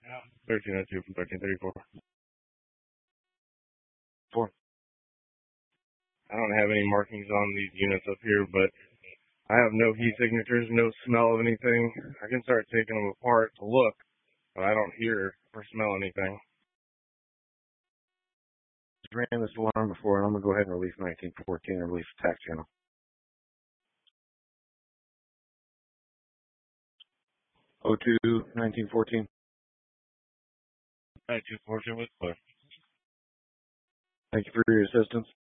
1302 from 1334. 4. I don't have any markings on these units up here, but I have no heat signatures, no smell of anything. I can start taking them apart to look, but I don't hear or smell anything. Just ran this alarm before, and I'm going to go ahead and release 1914 and release attack channel. 02, 1914. 1914 was clear. Thank you for your assistance.